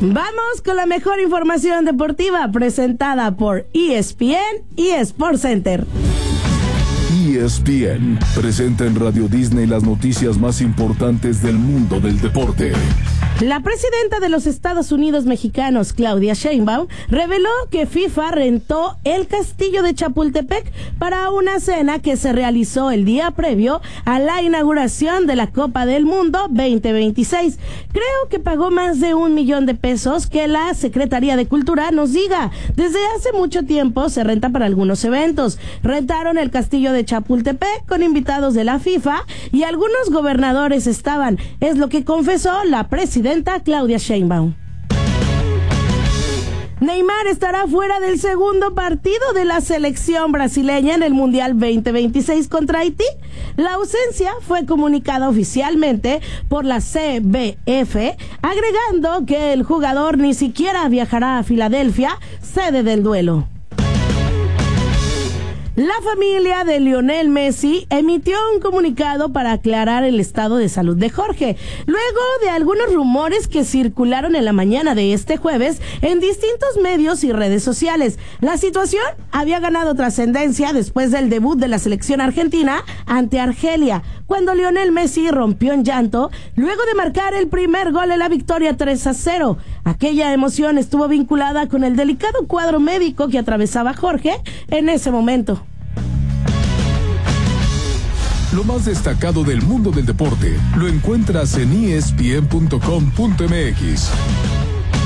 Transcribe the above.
Vamos con la mejor información deportiva presentada por ESPN y SportsCenter. ESPN presenta en Radio Disney las noticias más importantes del mundo del deporte. La presidenta de los Estados Unidos mexicanos, Claudia Sheinbaum, reveló que FIFA rentó el castillo de Chapultepec para una cena que se realizó el día previo a la inauguración de la Copa del Mundo 2026. Creo que pagó más de $1 millón que la Secretaría de Cultura nos diga. Desde hace mucho tiempo se renta para algunos eventos. Rentaron el castillo de Chapultepec con invitados de la FIFA y algunos gobernadores estaban. Es lo que confesó la presidenta Claudia Sheinbaum. Neymar estará fuera del segundo partido de la selección brasileña en el Mundial 2026 contra Haití. La ausencia fue comunicada oficialmente por la CBF, agregando que el jugador ni siquiera viajará a Filadelfia, sede del duelo. La familia de Lionel Messi emitió un comunicado para aclarar el estado de salud de Jorge, luego de algunos rumores que circularon en la mañana de este jueves en distintos medios y redes sociales. La situación había ganado trascendencia después del debut de la selección argentina ante Argelia, cuando Lionel Messi rompió en llanto luego de marcar el primer gol en la victoria 3-0. Aquella emoción estuvo vinculada con el delicado cuadro médico que atravesaba Jorge en ese momento. Lo más destacado del mundo del deporte lo encuentras en ESPN.com.mx.